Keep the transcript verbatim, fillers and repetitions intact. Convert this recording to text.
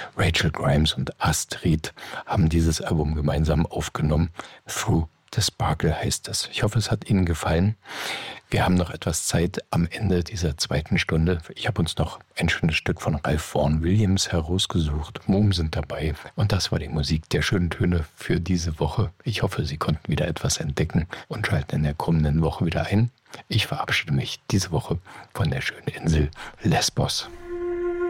Rachel Grimes und Astrid haben dieses Album gemeinsam aufgenommen. Through the Sparkle heißt das. Ich hoffe, es hat Ihnen gefallen. Wir haben noch etwas Zeit am Ende dieser zweiten Stunde. Ich habe uns noch ein schönes Stück von Ralph Vaughan Williams herausgesucht. Moom sind dabei. Und das war die Musik der schönen Töne für diese Woche. Ich hoffe, Sie konnten wieder etwas entdecken und schalten in der kommenden Woche wieder ein. Ich verabschiede mich diese Woche von der schönen Insel Lesbos.